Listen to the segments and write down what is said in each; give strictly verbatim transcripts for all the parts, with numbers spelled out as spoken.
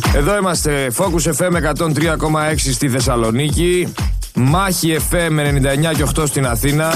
Εδώ είμαστε, Focus εφ εμ εκατόν τρία κόμμα έξι στη Θεσσαλονίκη, Μάχη εφ εμ ενενήντα εννιά κόμμα οκτώ στην Αθήνα.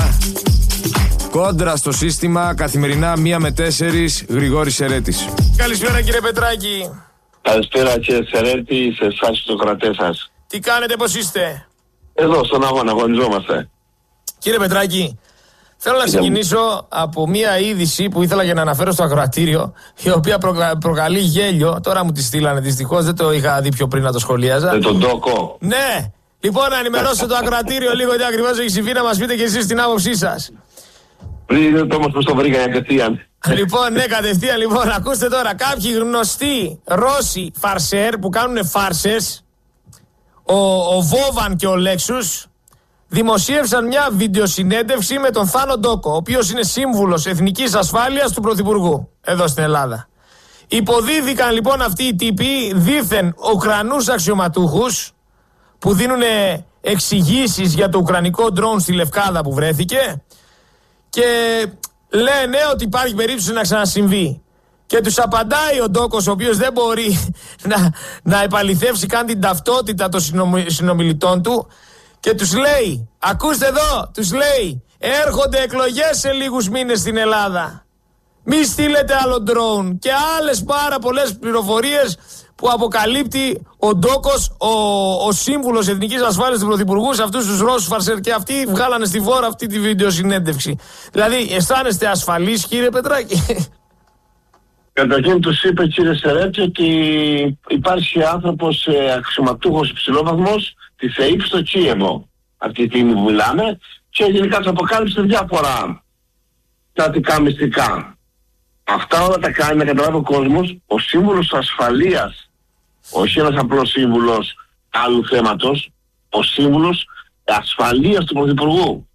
Κόντρα στο σύστημα, καθημερινά μία με τέσσερις, Γρηγόρης Σερέτης. Καλησπέρα κύριε Πετράκη. Καλησπέρα κύριε Σερέτη, σε εσάς τους κρατές σας. Τι κάνετε, πώς είστε? Εδώ στον αγώνα αγωνιζόμαστε. Κύριε Πετράκη, θέλω να ξεκινήσω από μία είδηση που ήθελα για να αναφέρω στο ακροατήριο, η οποία προκα... προκαλεί γέλιο. Τώρα μου τη στείλανε, δυστυχώς δεν το είχα δει πιο πριν να το σχολίαζα. Με τον Ντόκο. Ναι, λοιπόν, να ενημερώσετε το ακροατήριο λίγο τι ακριβώς έχει συμβεί, να μας πείτε και εσείς την άποψή σας. Πριν το όμως πως το βρήκα κατευθείαν. Λοιπόν, ναι, κατευθείαν, λοιπόν, ακούστε τώρα. Κάποιοι γνωστοί Ρώσοι φαρσέρ που κάνουν φάρσες, ο, ο Βόβαν και ο Λέξους, δημοσίευσαν μια βιντεοσυνέντευξη με τον Θάνο Ντόκο, ο οποίος είναι σύμβουλος εθνικής ασφάλειας του Πρωθυπουργού εδώ στην Ελλάδα. Υποδίδηκαν λοιπόν αυτοί οι τύποι δήθεν Ουκρανούς αξιωματούχους που δίνουν εξηγήσεις για το ουκρανικό ντρόουν στη Λευκάδα που βρέθηκε και λένε ότι υπάρχει περίπτωση να ξανασυμβεί. Και τους απαντάει ο Ντόκος, ο οποίος δεν μπορεί να, να επαληθεύσει καν την ταυτότητα των συνομιλητών του, και τους λέει, ακούστε εδώ, τους λέει, έρχονται εκλογές σε λίγους μήνες στην Ελλάδα. Μη στείλετε άλλο ντρόουν, και άλλες πάρα πολλές πληροφορίες που αποκαλύπτει ο Ντόκος, ο, ο σύμβουλος εθνικής ασφάλειας του Πρωθυπουργού, σε αυτούς τους Ρώσους φαρσέρ, και αυτοί βγάλανε στη φόρα αυτή τη βιντεοσυνέντευξη. Δηλαδή, αισθάνεστε ασφαλείς, κύριε Πετράκη? Καταρχήν τους είπε, κύριε Σερέτη, ότι υπάρχει άνθρωπος ε, αξιωματούχος υψηλόβαθμος της ΕΕΠ στο Κίεβο αυτή τη στιγμή που μιλάμε, και γενικά τους αποκάλυψε διάφορα στατικά μυστικά. Αυτά όλα τα κάνει να καταλάβει ο κόσμος ο σύμβουλος ασφαλείας, όχι ένας απλός σύμβουλος άλλου θέματος, ο σύμβουλος ασφαλείας του Πρωθυπουργού.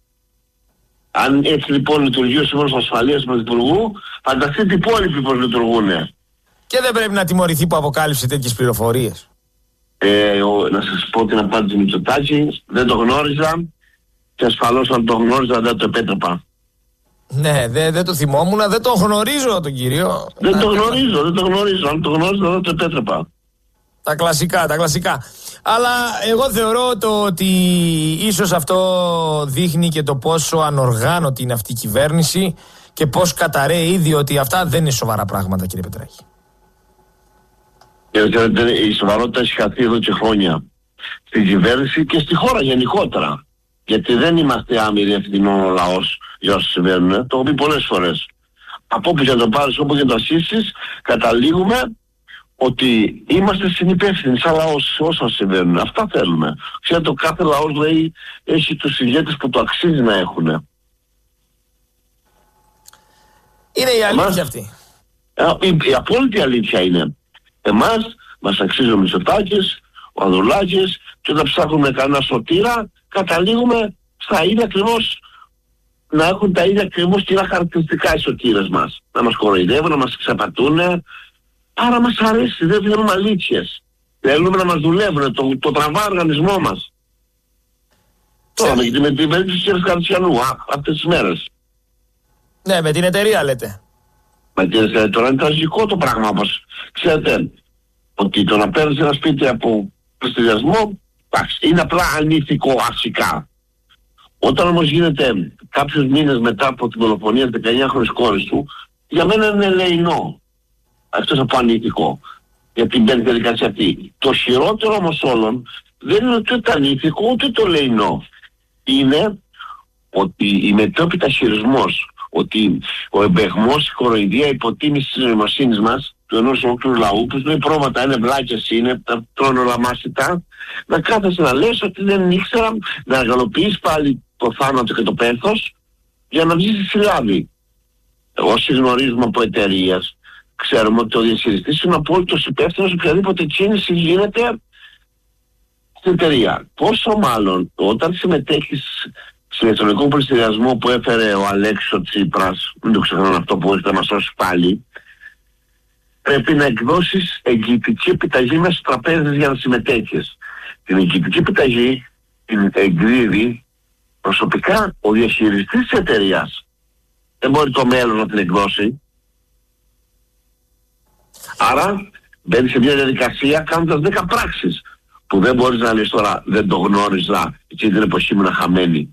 Αν έτσι λοιπόν λειτουργεί ο σύμβουλος ασφαλείας του Πρωθυπουργού, φανταστείτε οι υπόλοιποι πώς λειτουργούν. Και δεν πρέπει να τιμωρηθεί που αποκάλυψε τέτοιες πληροφορίες? Ε, ο, να σας πω την απάντηση του Μητσοτάκη, δεν το γνώριζα, και ασφαλώς αν το γνώριζα δεν το επέτρεπα. Ναι, δεν δε το θυμόμουν, δεν τον γνωρίζω τον κύριο. Δεν το γνωρίζω, δεν το γνωρίζω. Αν το γνώριζα δεν το επέτρεπα. Τα κλασικά, τα κλασικά. Αλλά εγώ θεωρώ το ότι ίσως αυτό δείχνει και το πόσο ανοργάνωτη είναι αυτή η κυβέρνηση και πώς καταραίει ήδη, ότι αυτά δεν είναι σοβαρά πράγματα, κύριε Πετράκη. Η σοβαρότητα έχει χαθεί εδώ και χρόνια στην κυβέρνηση και στη χώρα γενικότερα. Γιατί δεν είμαστε άμυροι ευθυνών ο λαός για όσα συμβαίνουν. Το έχω πει πολλές φορές. Από όπου και να το πάρεις, όπου και να το ασύσεις, καταλήγουμε ότι είμαστε συνυπεύθυνοι σαν λαός σε όσα συμβαίνουν. Αυτά θέλουμε. Ξέρετε, ο κάθε λαός λέει έχει τους ηγέτες που το αξίζει να έχουν. Είναι η αλήθεια Εμάς, αυτή. Η, η, η απόλυτη αλήθεια είναι. Εμάς μας αξίζει ο Μητσοτάκης, ο Ανδρουλάκης, και όταν ψάχνουμε κανένα σωτήρα, καταλήγουμε στα ίδια ακριβώς, να έχουν τα ίδια ακριβώς κοινά χαρακτηριστικά οι σωτήρες μας. Να μας κοροϊδεύουν, να μας ξαπατούν. Άρα μας αρέσει, δεν θέλουμε αλήθειες. Θέλουμε να μας δουλεύουν, το, το τραβά οργανισμό μας. Τώρα με την περίπτωση της κυρίας Καρτσιανού, αυτές τις μέρες. Ναι, με την εταιρεία λέτε. Με την εταιρεία, τώρα είναι τραγικό το πράγμα, όπως ξέρετε, ότι το να παίρνεις ένα σπίτι από πληστηριασμό, είναι απλά ανήθικο αρχικά. Όταν όμως γίνεται κάποιους μήνες μετά από την δολοφονία της δεκαεννιάχρονης κόρης του, για μένα είναι ελεεινό. Αυτό από ανήθικο. Για την πέντε διαδικασία αυτή. Το χειρότερο όμως όλων δεν είναι ούτε το ανήθικο ούτε το ελεεινό. Είναι ότι η μετώπιτα χειρισμός, ότι ο εμπεγμός, η κοροϊδία, η υποτίμηση της νοημοσύνης μας, του ενός ολόκληρου λαού, που λέει πρόβατα είναι βλάκες, είναι, τα τρώνε όλα μάσιτα, να κάθεσαι να λες ότι δεν ήξερα, να αγαλοποιείς πάλι το θάνατο και το πένθος για να βγεις στη συλλάβη. Όσοι γνωρίζουμε από εταιρείες, ξέρουμε ότι ο διαχειριστής είναι απόλυτος υπεύθυνος οποιαδήποτε κίνηση γίνεται στην εταιρεία. Πόσο μάλλον όταν συμμετέχεις στον ηλεκτρονικό πληστηριασμό που έφερε ο Αλέξης ο Τσίπρας, μην το ξεχνάμε αυτό που έχετε να μας σώσει πάλι, πρέπει να εκδώσεις εγγυητική επιταγή μέσα στο τραπέζι για να συμμετέχεις. Την εγγυητική επιταγή την εκδίδει προσωπικά ο διαχειριστής της εταιρείας. Δεν μπορεί το μέλλον να την εκδώσει. Άρα μπαίνει σε μια διαδικασία κάνοντας δέκα πράξεις. Που δεν μπορείς να λες τώρα δεν το γνώριζα και την εποχή μου να χαμένη.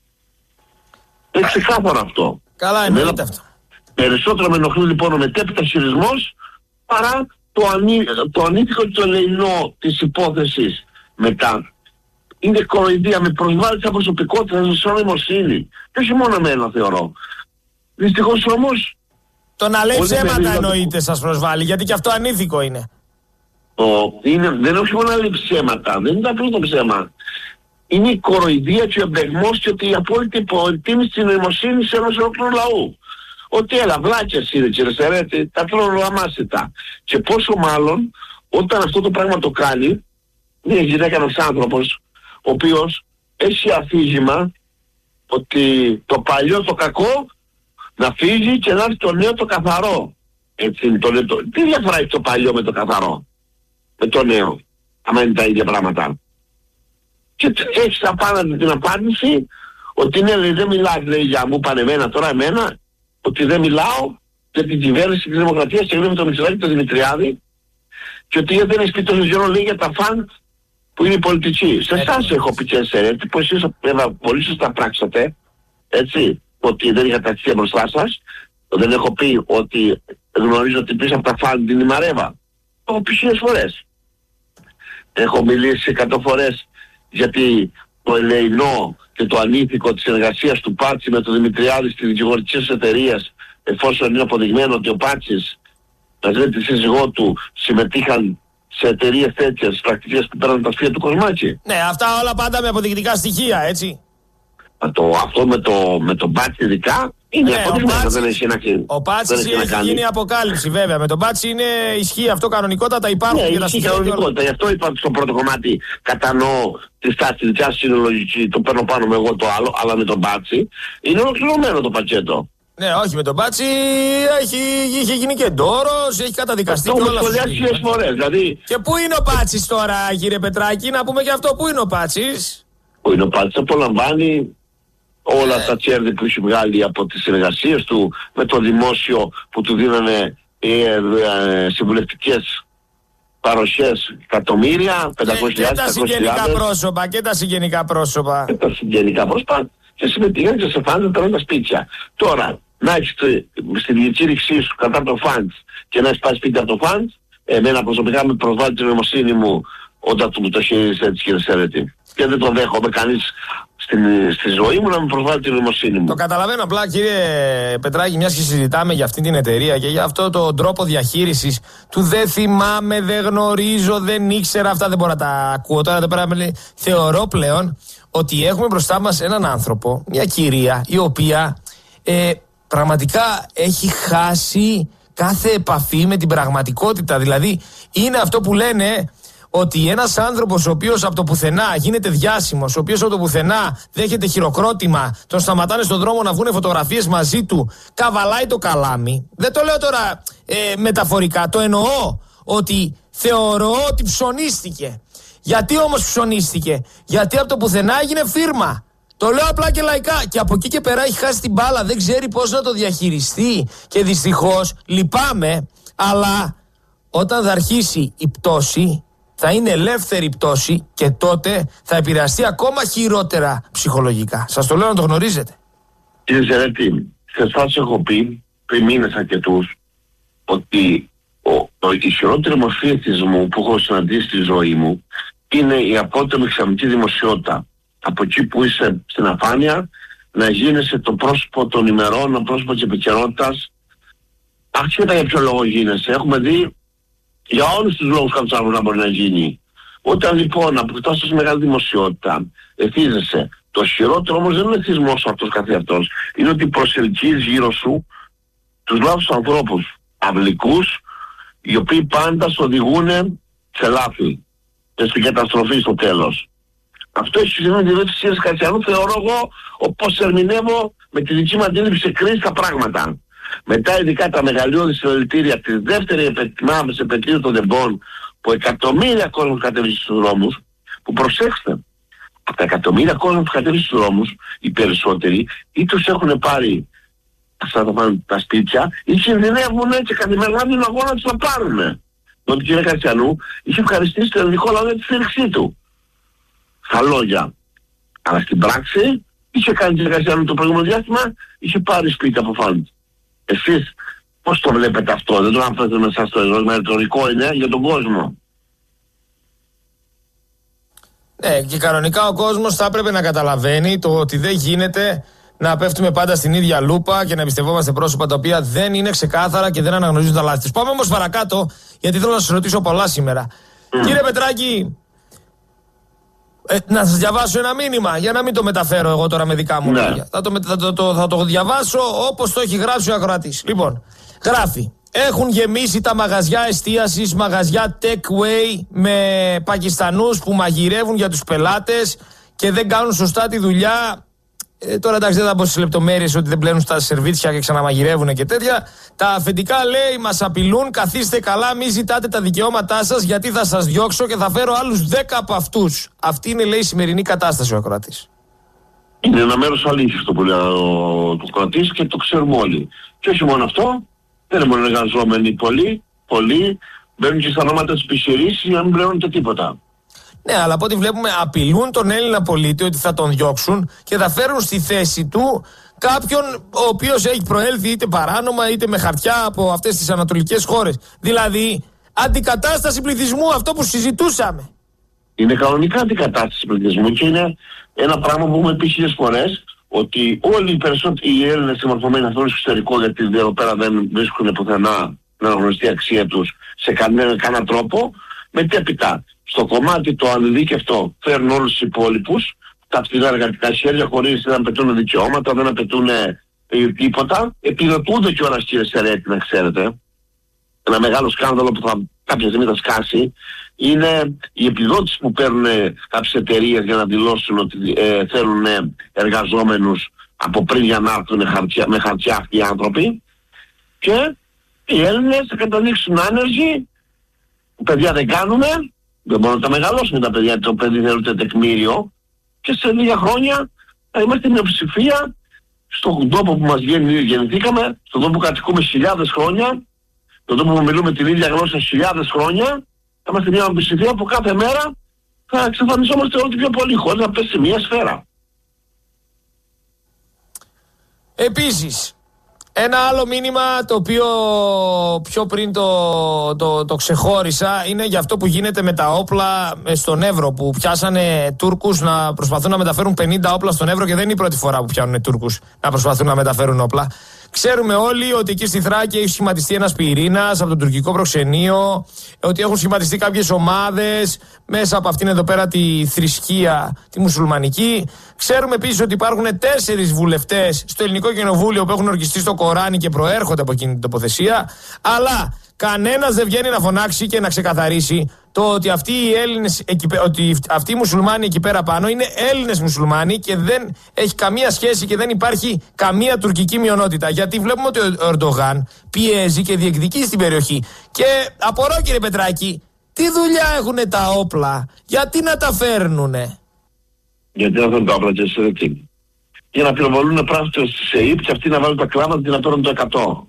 Είναι ξεκάθαρο αυτό. Καλά εννοείται αυτό. Περισσότερο με ενοχλεί λοιπόν ο μετέπειτα χειρισμός παρά το, ανή, το ανήθικο και το ελεεινό της υπόθεσης μετά. Είναι κοροϊδία, με προσβάλλει τα προσωπικότητα, σαν νοημοσύνη. Και όχι μόνο εμένα θεωρώ. Δυστυχώς όμως... Το να λέει ψέματα εννοείται σας προσβάλλει, γιατί και αυτό ανήθικο είναι. Το, είναι δεν είναι όχι μόνο να λέει ψέματα, δεν είναι απλό το ψέμα. Είναι η κοροϊδία και ο εμπεγμός και ότι η απόλυτη υποτίμηση της νοημοσύνης ενός ολόκληρου λαού. Ότι έλα, βλάκες είναι και ρεσερέτη, τα τρώνε λαμάσιτα. Και πόσο μάλλον όταν αυτό το πράγμα το κάνει μια γυναίκα, ένας άνθρωπος, ο οποίος έχει αφήγημα ότι το παλιό το κακό να φύγει και να έρθει το νέο το καθαρό. Έτσι είναι το νέο. Τι διαφορά έχει το παλιό με το καθαρό, με το νέο, άμα είναι τα ίδια πράγματα. Και έχεις απάναντι την απάντηση ότι ναι, λέει, δεν μιλάει, λέει, για μου πάνε εμένα, τώρα εμένα, ότι δεν μιλάω για την κυβέρνηση της Δημοκρατίας και με τον Μητσοτάκη, τον Δημητριάδη, και ότι δεν έχει πει τόσο καιρό, λέει, για τα φαν που είναι οι πολιτικοί. Σε εσάς έχω πει και εσένα, που εσείς πολύ σωστά πράξατε, έτσι, ότι δεν είχα ταξίδια μπροστά σας. Δεν έχω πει ότι γνωρίζω ότι πίσω από τα φαν την ημαρεύα. Το έχω πει χίλιες φορές. Έχω μιλήσει εκατό φορές γιατί το ελεεινό και το ανήθικο της εργασίας του Πάτσι με τον Δημητριάδη στις δικηγορικές εταιρείες, εφόσον είναι αποδειγμένο ότι ο Πάτσης μαζί με τη σύζυγό του συμμετείχαν σε εταιρείες τέτοιες πρακτικές που πέραν τα σπίτια του Κοσμάκη. Ναι, αυτά όλα πάντα με αποδεικτικά στοιχεία, έτσι. Το, αυτό με το, με τον Πάτσι ειδικά είναι ναι, αποδειγμένο, δεν έχει να κάνει. Ο Πάτσης έχει γίνει αποκάλυψη βέβαια. Με τον Πάτσι είναι ισχύει αυτό κανονικότατα, υπάρχουν ναι, και τα στοιχεία. Κανονικότητα, γι' αυτό είπα στο πρώτο κομμάτι κατανοώ τη στάση της δικιάς συνολογική, το παίρνω πάνω με εγώ το άλλο, αλλά με τον Πάτσι είναι ολοκληρωμένο το πακέτο. Ναι, όχι με τον Πάτσι, έχει, είχε γίνει και ντόρος, έχει καταδικαστεί και όλα αυτά. Το έχουμε σχολιάσει χιλιάδες φορές, δηλαδή... Και πού είναι ο Πάτσης τώρα, κύριε Πετράκη, να πούμε και αυτό, πού είναι ο Πάτσης? Πού είναι ο Πάτσης, απολαμβάνει όλα ε. τα τσέρδη που έχει βγάλει από τις εργασίες του με το δημόσιο που του δίνανε ε, ε, συμβουλευτικές παροχές εκατομμύρια, πεντακόσιες χιλιάδες. Και τα συγγενικά πρόσωπα, και τα συγγενικά πρόσωπα. Και τα συγγενικά πρόσωπα και συμμετείχαν και σε φάντες τα σπίτια. Τώρα, να έχεις στη διεκήρυξή σου κατά το φαντς και να έχεις πάει σπίτι από το φαντς, εμένα προσωπικά με προσβάλλει την νοημοσύνη μου όταν του το χειρίζεις έτσι, κύριε Σερέτη. Και δεν το δέχομαι κανείς στην, στη ζωή μου να με προσβάλλει την νοημοσύνη μου. Το καταλαβαίνω απλά, κύριε Πετράκη, μιας και συζητάμε για αυτή την εταιρεία και για αυτό το τρόπο διαχείρισης του δεν θυμάμαι, δεν γνωρίζω, δεν ήξερα, αυτά δεν μπορώ να τα ακούω τώρα, δεν πρέπει. Θεωρώ πλέον ότι έχουμε μπροστά μας έναν άνθρωπο, μια κυρία, η οποία ε, πραγματικά έχει χάσει κάθε επαφή με την πραγματικότητα. Δηλαδή είναι αυτό που λένε ότι ένας άνθρωπος ο οποίος από το πουθενά γίνεται διάσημος, ο οποίος από το πουθενά δέχεται χειροκρότημα, τον σταματάνε στον δρόμο να βγουν φωτογραφίες μαζί του, καβαλάει το καλάμι. Δεν το λέω τώρα ε, μεταφορικά, το εννοώ ότι θεωρώ ότι ψωνίστηκε. Γιατί όμως ψωνίστηκε? Γιατί από το πουθενά έγινε φίρμα. Το λέω απλά και λαϊκά. Και από εκεί και πέρα έχει χάσει την μπάλα, δεν ξέρει πώς να το διαχειριστεί. Και δυστυχώς λυπάμαι, αλλά όταν θα αρχίσει η πτώση, θα είναι ελεύθερη πτώση και τότε θα επηρεαστεί ακόμα χειρότερα ψυχολογικά. Σας το λέω να το γνωρίζετε. Κύριε Ζερέτη, σε εσάς έχω πει πριν μήνες αρκετούς ότι ο, το, η χειρότερη μορφή εθισμού που έχω συναντήσει στη ζωή μου είναι η απότομη ξαμητή δημοσιότητα. Από εκεί που είσαι στην αφάνεια να γίνεσαι το πρόσωπο των ημερών, το πρόσωπο της επικαιρότητας. Άσχετα για ποιο λόγο γίνεσαι. Έχουμε δει για όλους τους λόγους κάποιος άνθρωπος να μπορεί να γίνει. Όταν λοιπόν αποκτάς τόσο μεγάλη δημοσιότητα, εθίζεσαι. Το χειρότερο όμως δεν είναι εθισμός αυτός καθεαυτός. Είναι ότι προσελκύεις γύρω σου τους λάθος ανθρώπους, αυλικούς, οι οποίοι πάντα σου οδηγούν σε λάθη και στην καταστροφή στο τέλος. Αυτό έχει σημαίνει τη δόση της Κατσιανού, θεωρώ εγώ, όπως ερμηνεύω με τη δική μου αντίληψη σε κρίση τα πράγματα. Μετά ειδικά τα μεγαλειώδη συλλαλητήρια τη δεύτερη επετειμάμενη επαιτίου των Δεμπών, που εκατομμύρια κόσμος κατέβησε στους δρόμους, που προσέξτε, από τα εκατομμύρια κόσμος που κατέβησε στους δρόμους, οι περισσότεροι ή τους έχουν πάρει αυτά τα, τα σπίτια ή κινδυνεύουν και καθημερινά την αγώνα τους να πάρουν. ότι η κυρία Κασιανού είχε ευχαριστήσει τον ελληνικό λαό για τη στήριξή του. Στα λόγια. Αλλά στην πράξη, είχε κάνει τη Κασιανού το προηγούμενο διάστημα, είχε πάρει σπίτι από φάντ. Εσείς πώς το βλέπετε αυτό? Δεν το αναφέρετε μέσα στο ερώτημα, ρητορικό είναι για τον κόσμο. Ναι, και κανονικά ο κόσμος θα έπρεπε να καταλαβαίνει το ότι δεν γίνεται να πέφτουμε πάντα στην ίδια λούπα και να εμπιστευόμαστε πρόσωπα τα οποία δεν είναι ξεκάθαρα και δεν αναγνωρίζουν τα λάθη τους. Πάμε όμως παρακάτω, γιατί θέλω να σας ρωτήσω πολλά σήμερα. Mm. Κύριε Πετράκη, ε, να σας διαβάσω ένα μήνυμα για να μην το μεταφέρω εγώ τώρα με δικά μου λόγια. Θα το, θα, το, το, θα το διαβάσω όπως το έχει γράψει ο ακροατής. Λοιπόν, γράφει: έχουν γεμίσει τα μαγαζιά εστίασης, μαγαζιά take-away με Πακιστανούς που μαγειρεύουν για τους πελάτες και δεν κάνουν σωστά τη δουλειά. Ε, τώρα εντάξει, δεν θα μπω στις λεπτομέρειες ότι δεν πλένουν στα σερβίτσια και ξαναμαγειρεύουν και τέτοια. Τα αφεντικά, λέει, μας απειλούν. Καθίστε καλά, μη ζητάτε τα δικαιώματά σας, γιατί θα σας διώξω και θα φέρω άλλους δέκα από αυτούς. Αυτή είναι, λέει, η σημερινή κατάσταση ο ακροατής. Είναι ένα μέρος αλήθειας το που λέει ο ακροατής και το ξέρουμε όλοι. Και όχι μόνο αυτό, δεν είναι μόνο εργαζόμενοι πολλοί, πολλοί μπαίνουν και στα ονόματα της επιχειρήσης για να μην πληρώνουν τίποτα. Ναι, αλλά από ό,τι βλέπουμε απειλούν τον Έλληνα πολίτη ότι θα τον διώξουν και θα φέρουν στη θέση του κάποιον ο οποίος έχει προέλθει είτε παράνομα είτε με χαρτιά από αυτές τις ανατολικές χώρες. Δηλαδή, αντικατάσταση πληθυσμού, αυτό που συζητούσαμε. Είναι κανονικά αντικατάσταση πληθυσμού και είναι ένα πράγμα που έχουμε πει χίλιες φορές, ότι όλοι οι περισσότεροι οι Έλληνες συμμορφωμένοι αυτόν στο εξωτερικό, γιατί εδώ πέρα δεν βρίσκουν πουθενά να αναγνωριστεί η αξία τους σε κανένα, κανένα τρόπο, μετέπειτα στο κομμάτι το ανειδίκευτο φέρνουν όλους τους υπόλοιπους, τα φθηνά εργατικά σχέδια χωρίς να απαιτούν δικαιώματα, δεν απαιτούν ε, τίποτα. Επιδοτούνται κιόλας, κύριε Σερέτη, να ξέρετε. Ένα μεγάλο σκάνδαλο που θα κάποια στιγμή θα σκάσει είναι η επιδότηση που παίρνουν κάποιες εταιρείες για να δηλώσουν ότι ε, θέλουν εργαζόμενους από πριν για να έρθουν χαρτιά, με χαρτιά αυτοί οι άνθρωποι, και οι Έλληνες θα καταλήξουν άνεργοι. Παιδιά δεν κάνουμε, δεν μπορούμε να τα μεγαλώσουμε τα παιδιά, το παιδί θέλουν τεκμήριο, και σε λίγα χρόνια θα είμαστε μειοψηφία στον τόπο που μας γεννηθήκαμε, στον τόπο που κατοικούμε χιλιάδες χρόνια, στον τόπο που μιλούμε την ίδια γλώσσα χιλιάδες χρόνια. Θα είμαστε μια μειοψηφία που κάθε μέρα θα εξαφανιζόμαστε όλο και πιο πολύ, χωρίς να πέσει σε μια σφαίρα. Επίσης, ένα άλλο μήνυμα το οποίο πιο πριν το, το, το ξεχώρισα είναι για αυτό που γίνεται με τα όπλα στον Εύρο, που πιάσανε Τούρκους να προσπαθούν να μεταφέρουν πενήντα όπλα στον Εύρο, και δεν είναι η πρώτη φορά που πιάνουν Τούρκους να προσπαθούν να μεταφέρουν όπλα. Ξέρουμε όλοι ότι εκεί στη Θράκη έχει σχηματιστεί ένας πυρήνας από το τουρκικό προξενείο, ότι έχουν σχηματιστεί κάποιες ομάδες μέσα από αυτήν εδώ πέρα τη θρησκεία, τη μουσουλμανική. Ξέρουμε επίσης ότι υπάρχουν τέσσερις βουλευτές στο Ελληνικό Κοινοβούλιο που έχουν ορκιστεί στο Κοράνι και προέρχονται από εκείνη την τοποθεσία. Αλλά κανένας δεν βγαίνει να φωνάξει και να ξεκαθαρίσει το ότι αυτοί οι Έλληνες, ότι αυτοί οι μουσουλμάνοι εκεί πέρα πάνω είναι Έλληνες μουσουλμάνοι και δεν έχει καμία σχέση και δεν υπάρχει καμία τουρκική μειονότητα. Γιατί βλέπουμε ότι ο Ερντογάν πιέζει και διεκδικεί στην περιοχή. Και απορώ, κύριε Πετράκη, τι δουλειά έχουν τα όπλα, γιατί να τα φέρνουνε? Γιατί να φέρνουν τα όπλα και σε τι? Για να πυροβολούν πράσινο σε ύπ και αυτοί να βάλουν τα κλάματα και να παίρνουν το εκατό.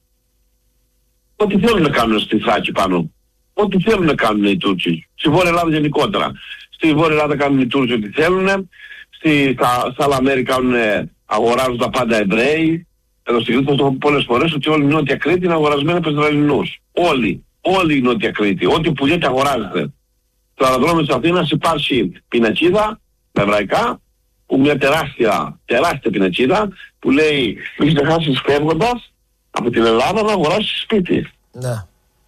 Ό,τι θέλουν να κάνουν στη Θράκη πάνω. Ό,τι θέλουν να κάνουν οι Τούρκοι. Στη Βόρεια Ελλάδα γενικότερα. Στη Βόρεια Ελλάδα κάνουν οι Τούρκοι ό,τι θέλουν. Στη, στα, στα άλλα μέρη κάνουν, αγοράζουν τα πάντα Εβραίοι. Εδώ στην Κρήτη θα το πω πολλές φορές ότι όλη η Νότια Κρήτη είναι αγορασμένη από Ισραηλινούς. Όλοι. Όλη η Νότια Κρήτη. Ό,τι πουλιέται αγοράζεται. Στο αεροδρόμιο της Αθήνας υπάρχει πινακίδα με εβραϊκά, που μια τεράστια, τεράστια πινακίδα που λέει μην ξεχάσεις φεύγοντας από την Ελλάδα να αγοράσεις σπίτι. Ναι.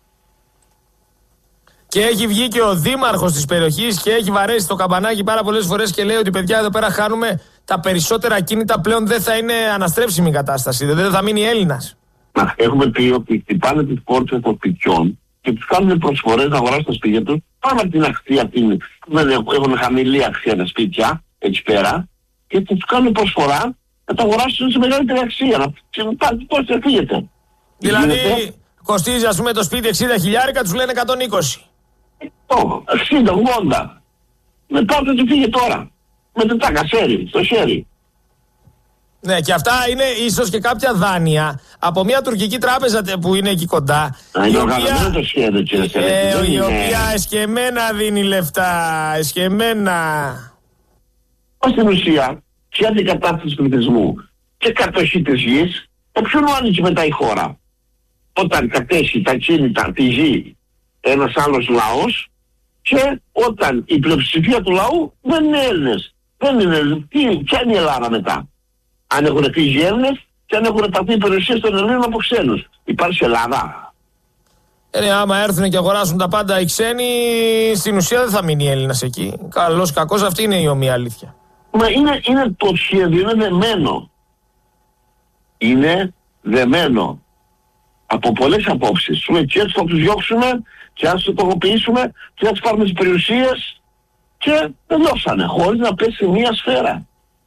Και έχει βγει και ο δήμαρχος της περιοχής και έχει βαρέσει το καμπανάκι πάρα πολλές φορές και λέει ότι παιδιά εδώ πέρα χάνουμε τα περισσότερα κίνητα, πλέον δεν θα είναι αναστρέψιμη η κατάσταση, δεν θα μείνει Έλληνας. Έχουμε πει ότι χτυπάνε τις πόρτες των σπιτιών και τους κάνουν προσφορές να αγοράσουν τα σπίτια τους πάνω από την αξία, την, δεν έχουν χαμηλή αξία τα σπίτια εκεί πέρα, και τους κάνουν προσφορά να τα αγοράσουν σε μεγαλύτερη αξία, να πώς θα φύγετε. Δηλαδή γίνεται, κοστίζει ας πούμε το σπίτι εξήντα χιλιάρικα, τους λένε εκατόν είκοσι. εξήντα ογδόντα. Με πάτε του φύγε τώρα. Με τετάκα σέρι, στο χέρι. Ναι, και αυτά είναι ίσως και κάποια δάνεια από μια τουρκική τράπεζα που είναι εκεί κοντά. Α, η οποία, το σχέδιο, κύριε ε, η οποία εσκεμμένα δίνει λεφτά, εσκεμμένα. Στην ουσία, και αντικατάσταση πληθυσμού και κατοχή της γης, όποιον άνοιξε μετά η χώρα. Όταν κατέχει τα κίνητα, τη γη, ένας άλλος λαός, και όταν η πλειοψηφία του λαού δεν είναι Έλληνες. Δεν είναι, τι, ποια είναι η Ελλάδα μετά? Αν έχουν φύγει οι Έλληνες και αν έχουν ταθεί οι περιουσίες των Ελλήνων από ξένους. Υπάρχει Ελλάδα? Ε, άμα έρθουν και αγοράσουν τα πάντα οι ξένοι, στην ουσία δεν θα μείνει Έλληνας εκεί. Καλώς κακώς, αυτή είναι η ομοία αλήθεια. Μα είναι, είναι το σχέδιο, είναι δεμένο. Είναι δεμένο από πολλές απόψεις. Σου έτσι έτσι θα τους διώξουμε και αν τους τοχοποιήσουμε και να τους πάρουμε τις περιουσίες και δεν δώσανε, χωρίς να πέσει μία σφαίρα.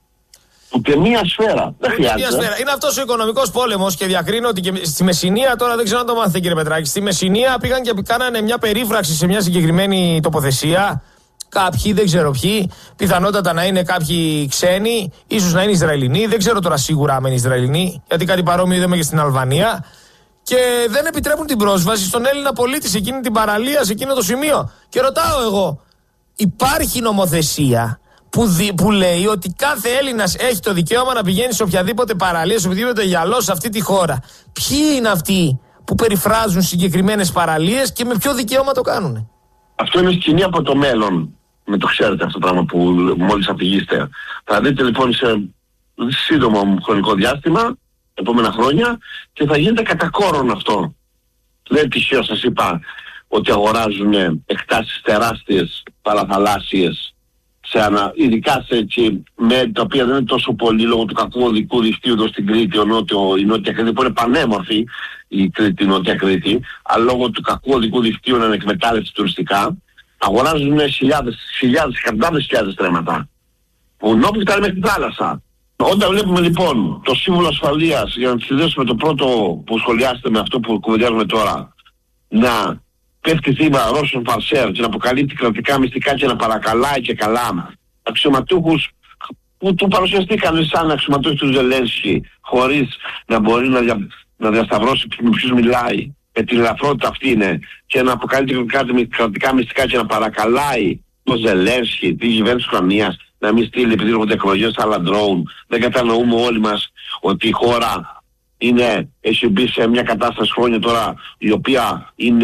Ούτε μία σφαίρα. Δεν χρειάζεται. Σφαίρα. Είναι αυτός ο οικονομικός πόλεμος και διακρίνω ότι και στη Μεσσηνία, τώρα δεν ξέρω αν το μάθετε κύριε Πετράκη, στη Μεσσηνία πήγαν και κάνανε μια περίφραξη σε μια συγκεκριμένη τοποθεσία. Κάποιοι, δεν ξέρω ποιοι, πιθανότατα να είναι κάποιοι ξένοι, ίσως να είναι Ισραηλινοί, δεν ξέρω τώρα σίγουρα αν είναι Ισραηλινοί, γιατί κάτι παρόμοιο είδαμε και στην Αλβανία. Και δεν επιτρέπουν την πρόσβαση στον Έλληνα πολίτη σε εκείνη την παραλία, σε εκείνο το σημείο. Και ρωτάω εγώ, υπάρχει νομοθεσία που, δι, που λέει ότι κάθε Έλληνας έχει το δικαίωμα να πηγαίνει σε οποιαδήποτε παραλία, σε οποιοδήποτε γυαλό σε αυτή τη χώρα? Ποιοι είναι αυτοί που περιφράζουν συγκεκριμένες παραλίες και με ποιο δικαίωμα το κάνουν? Αυτό είναι σκηνή από το μέλλον. Με το ξέρετε αυτό το πράγμα που μόλις αφηγείστε. Θα δείτε λοιπόν σε σύντομο χρονικό διάστημα, επόμενα χρόνια, και θα γίνεται κατά κόρον αυτό. Δεν τυχαίο σας είπα ότι αγοράζουν εκτάσεις τεράστιες παραθαλάσσιες, σε ανα, ειδικά σε έτσι, με τα οποία δεν είναι τόσο πολύ λόγω του κακού οδικού δικτύου εδώ στην Κρήτη, ο νότιο, η Νότια Κρήτη, που είναι πανέμορφη η Κρήτη, η Νότια Κρήτη, αλλά λόγω του κακού οδικού δικτύου είναι ανεκμετάλλευση τουριστικά, αγοράζουν χιλιάδες, χιλιάδες, εκατοντάδες χιλιάδες τρέματα, που νόπιτα είναι μέχρι τη θάλασσα. Όταν βλέπουμε λοιπόν το Σύμβουλο Ασφαλείας, για να συνδέσουμε το πρώτο που σχολιάσετε με αυτό που κουβεντιάζουμε τώρα, να πέφτει θύμα Ρώσων φαρσέρ και να αποκαλύπτει κρατικά μυστικά και να παρακαλάει και καλά αξιωματούχους που του παρουσιαστήκαν σαν αξιωματούχοι του Ζελένσκι, χωρίς να μπορεί να, δια, να διασταυρώσει με ποιους μιλάει, με την ελαφρότητα αυτή είναι, και να αποκαλύπτει κρατικά μυστικά και να παρακαλάει τον Ζελένσκι, τη κυβέρνηση της Ουκρανίας, να μην στείλει επειδή έρχονται εκλογές άλλα ντρόουν. Δεν κατανοούμε όλοι μας ότι η χώρα είναι, έχει μπει σε μια κατάσταση χρόνια τώρα η οποία είναι